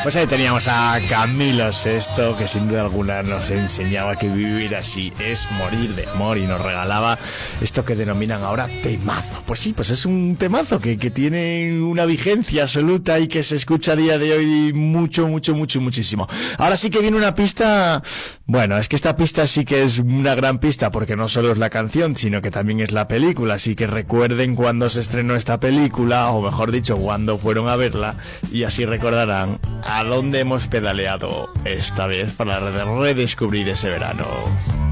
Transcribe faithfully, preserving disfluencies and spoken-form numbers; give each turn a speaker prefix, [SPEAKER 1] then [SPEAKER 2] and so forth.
[SPEAKER 1] Pues ahí teníamos a Camilo Sesto, que sin duda alguna nos enseñaba que vivir así es morir de amor, y nos regalaba esto que denominan ahora temazo. Pues sí, pues es un temazo que, que tiene una vigencia absoluta y que se escucha a día de hoy mucho, mucho, mucho, muchísimo. Ahora sí que viene una pista. Bueno, es que esta pista sí que es una gran pista, porque no solo es la canción, sino que también es la película. Así que recuerden cuando se estrenó esta película, o mejor dicho, cuando fueron a verla, y así recordarán a dónde hemos pedaleado esta vez para redescubrir ese verano.